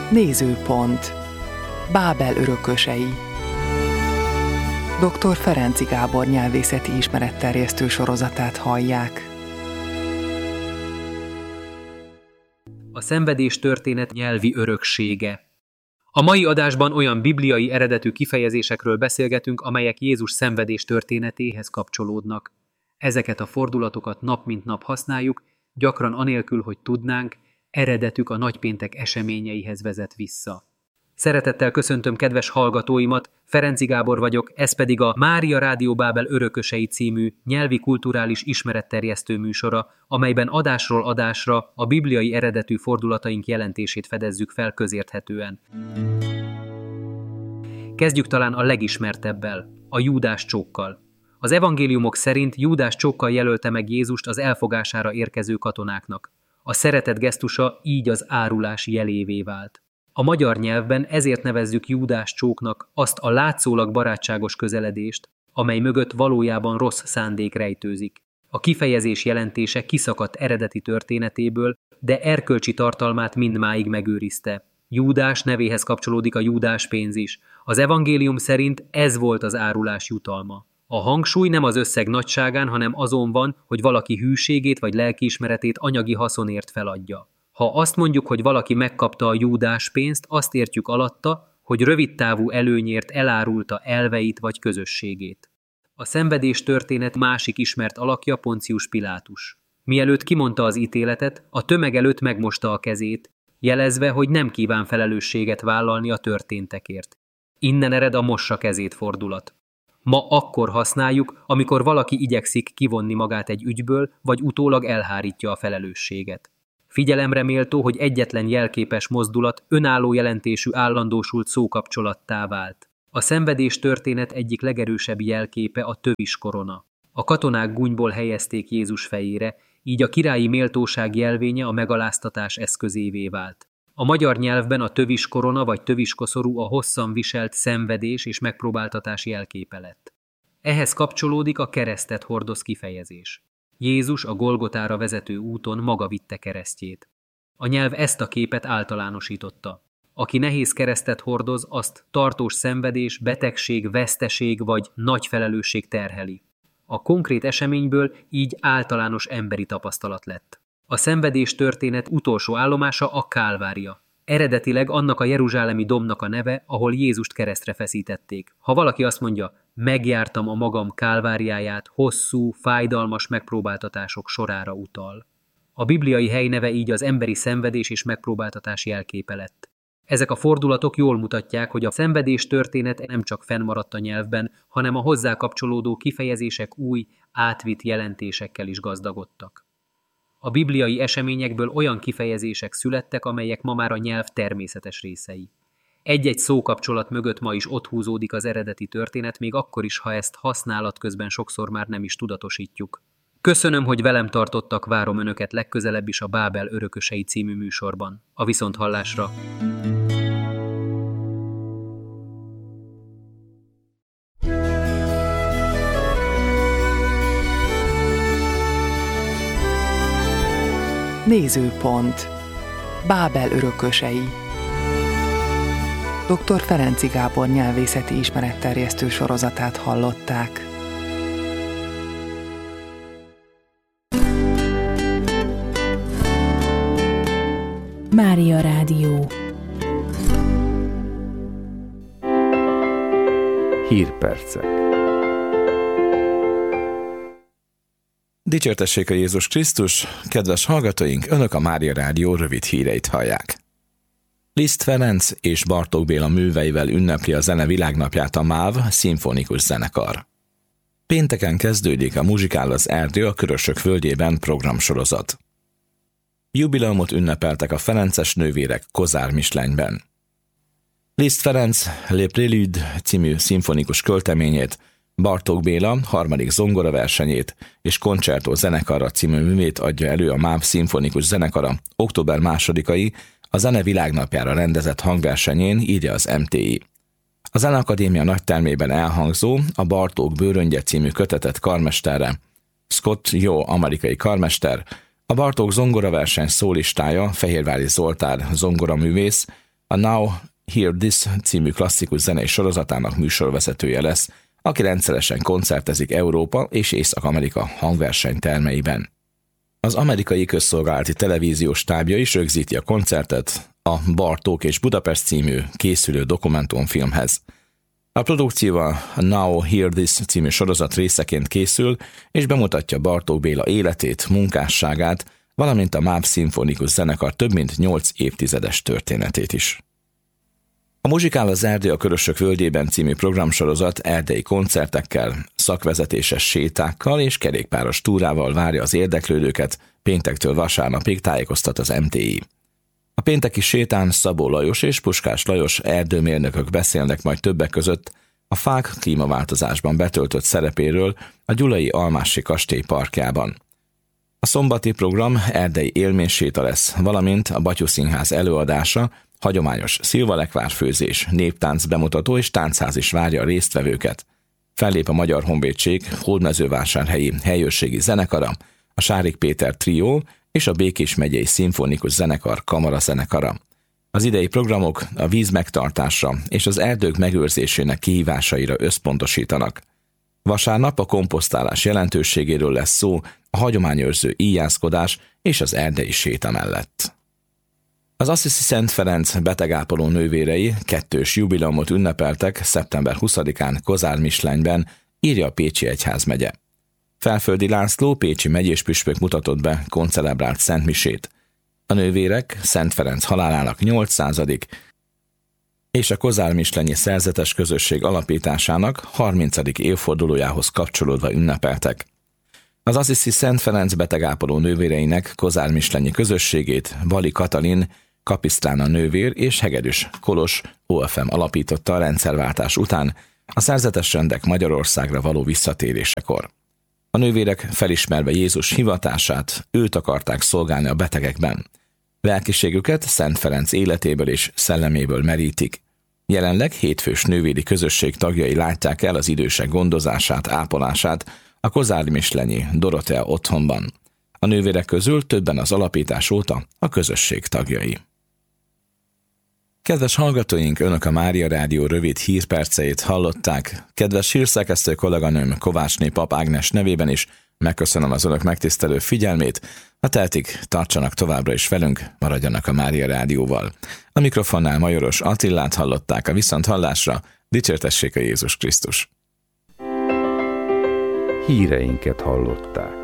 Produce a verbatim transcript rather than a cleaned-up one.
Nézőpont. Bábel örökösei. doktor Ferenczy Gábor nyelvészeti ismeretterjesztő sorozatát hallják. A szenvedés történet nyelvi öröksége. A mai adásban olyan bibliai eredetű kifejezésekről beszélgetünk, amelyek Jézus szenvedés történetéhez kapcsolódnak. Ezeket a fordulatokat nap mint nap használjuk, gyakran anélkül, hogy tudnánk, eredetük a nagypéntek eseményeihez vezet vissza. Szeretettel köszöntöm kedves hallgatóimat, Ferenczy Gábor vagyok, ez pedig a Mária Rádió Bábel örökösei című nyelvi kulturális ismeretterjesztő műsora, amelyben adásról adásra a bibliai eredetű fordulataink jelentését fedezzük fel közérthetően. Kezdjük talán a legismertebbel, a Júdás csókkal. Az evangéliumok szerint Júdás csókkal jelölte meg Jézust az elfogására érkező katonáknak. A szeretet gesztusa így az árulás jelévé vált. A magyar nyelvben ezért nevezzük Júdás csóknak azt a látszólag barátságos közeledést, amely mögött valójában rossz szándék rejtőzik. A kifejezés jelentése kiszakadt eredeti történetéből, de erkölcsi tartalmát mindmáig megőrizte. Júdás nevéhez kapcsolódik a Júdás pénz is. Az evangélium szerint ez volt az árulás jutalma. A hangsúly nem az összeg nagyságán, hanem azon van, hogy valaki hűségét vagy lelkiismeretét anyagi haszonért feladja. Ha azt mondjuk, hogy valaki megkapta a Júdás pénzt, azt értjük alatta, hogy rövidtávú előnyért elárulta elveit vagy közösségét. A szenvedés történet másik ismert alakja Poncius Pilátus. Mielőtt kimondta az ítéletet, a tömeg előtt megmosta a kezét, jelezve, hogy nem kíván felelősséget vállalni a történtekért. Innen ered a mossa kezét fordulat. Ma akkor használjuk, amikor valaki igyekszik kivonni magát egy ügyből, vagy utólag elhárítja a felelősséget. Figyelemre méltó, hogy egyetlen jelképes mozdulat önálló jelentésű állandósult szókapcsolattá vált. A szenvedés történet egyik legerősebb jelképe a tövis korona. A katonák gúnyból helyezték Jézus fejére, így a királyi méltóság jelvénye a megaláztatás eszközévé vált. A magyar nyelvben a tövis korona vagy töviskoszorú a hosszan viselt szenvedés és megpróbáltatás jelképe lett. Ehhez kapcsolódik a keresztet hordoz kifejezés. Jézus a Golgotára vezető úton maga vitte keresztjét. A nyelv ezt a képet általánosította. Aki nehéz keresztet hordoz, azt tartós szenvedés, betegség, veszteség vagy nagy felelősség terheli. A konkrét eseményből így általános emberi tapasztalat lett. A szenvedés történet utolsó állomása a Kálvária. Eredetileg annak a jeruzsálemi dombnak a neve, ahol Jézust keresztre feszítették. Ha valaki azt mondja, megjártam a magam kálváriáját, hosszú, fájdalmas megpróbáltatások sorára utal. A bibliai helyneve így az emberi szenvedés és megpróbáltatás jelképe lett. Ezek a fordulatok jól mutatják, hogy a szenvedés történet nem csak fennmaradt a nyelvben, hanem a hozzá kapcsolódó kifejezések új, átvitt jelentésekkel is gazdagodtak. A bibliai eseményekből olyan kifejezések születtek, amelyek ma már a nyelv természetes részei. Egy-egy szókapcsolat mögött ma is ott húzódik az eredeti történet, még akkor is, ha ezt használat közben sokszor már nem is tudatosítjuk. Köszönöm, hogy velem tartottak, várom önöket legközelebb is a Bábel örökösei című műsorban. A viszonthallásra! Nézőpont. Bábel örökösei. doktor Ferenczy Gábor nyelvészeti ismeretterjesztő sorozatát hallották. Mária Rádió. Hírpercek. Dicsértessék a Jézus Krisztus, kedves hallgatóink, önök a Mária Rádió rövid híreit hallják. Liszt Ferenc és Bartók Béla műveivel ünnepli a zene világnapját a MÁV szimfonikus zenekar. Pénteken kezdődik a Muzsikál az erdő a Körösök völgyében programsorozat. Jubileumot ünnepeltek a ferences nővérek Kozár Mislenyben. Liszt Ferenc Le Prélude című szimfonikus költeményét, Bartók Béla harmadik zongoraversenyét és Concerto zenekarra című művét adja elő a MÁV szimfonikus zenekara október másodikai a Zene Világnapjára rendezett hangversenyén, írja az em té i. A Zeneakadémia nagytermében elhangzó, a Bartók Bőröngye című kötetet karmesterre, Scott Jó amerikai karmester, a Bartók zongoraverseny szólistája Fehérvári Zoltán zongoraművész, a Now Hear This című klasszikus zenei sorozatának műsorvezetője lesz, aki rendszeresen koncertezik Európa és Észak-Amerika hangversenytermeiben. Az amerikai közszolgálati televíziós stábja is rögzíti a koncertet a Bartók és Budapest című készülő dokumentumfilmhez. A produkció a Now Hear This című sorozat részeként készül, és bemutatja Bartók Béla életét, munkásságát, valamint a MÁV szimfonikus zenekar több mint nyolc évtizedes történetét is. A Muzsikál az Erdő a Körösök völgyében című programsorozat erdei koncertekkel, szakvezetéses sétákkal és kerékpáros túrával várja az érdeklődőket, péntektől vasárnapig tájékoztat az em té i. A pénteki sétán Szabó Lajos és Puskás Lajos erdőmérnökök beszélnek majd többek között a fák klímaváltozásban betöltött szerepéről a Gyulai Almássy kastély parkjában. A szombati program erdei élményséta lesz, valamint a Battyu Színház előadása, hagyományos szilvalekvárfőzés, néptánc bemutató és táncház is várja a résztvevőket. Fellép a Magyar Honvédség Hódmezővásárhelyi helyőrségi zenekara, a Sárik Péter trió és a Békés megyei szimfonikus zenekar kamarazenekara. Az idei programok a víz megtartásra és az erdők megőrzésének kihívásaira összpontosítanak. Vasárnap a komposztálás jelentőségéről lesz szó, a hagyományőrző íjászkodás és az erdei séta mellett. Az Assisi Szent Ferenc betegápoló nővérei kettős jubileumot ünnepeltek szeptember huszadikán Kozármislenyben, írja a Pécsi Egyházmegye. Felföldi László pécsi megyéspüspök mutatott be koncelebrált szentmisét. A nővérek Szent Ferenc halálának nyolcszázadik és a kozármislenyi szerzetes közösség alapításának harmincadik évfordulójához kapcsolódva ünnepeltek. Az Assisi Szent Ferenc betegápoló nővéreinek kozármislenyi közösségét Vali Katalin, Kapisztrána nővér és Hegedűs Kolos o ef em alapította a rendszerváltás után a szerzetes rendek Magyarországra való visszatérésekor. A nővérek felismerve Jézus hivatását, őt akarták szolgálni a betegekben. Lelkiségüket Szent Ferenc életéből és szelleméből merítik. Jelenleg hétfős nővéri közösség tagjai látják el az idősek gondozását, ápolását a kozármislenyi Dorotea otthonban. A nővérek közül többen az alapítás óta a közösség tagjai. Kedves hallgatóink, Önök a Mária Rádió rövid hírperceit hallották. Kedves hírszerkesztő kolléganőm Kovácsné Pap Ágnes nevében is megköszönöm az Önök megtisztelő figyelmét. Ha tehetik, tartsanak továbbra is velünk, maradjanak a Mária Rádióval. A mikrofonnál Majoros Attillát hallották, a viszonthallásra, dicsértessék a Jézus Krisztus. Híreinket hallották.